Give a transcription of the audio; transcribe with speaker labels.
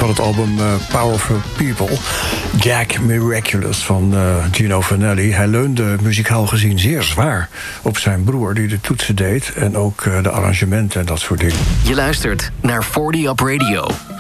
Speaker 1: van het album Powerful People. Jack Miraculous van Gino Vanelli. Hij leunde muzikaal gezien zeer zwaar op zijn broer die de toetsen deed. En ook de arrangementen en dat soort dingen.
Speaker 2: Je luistert naar 40 Up Radio.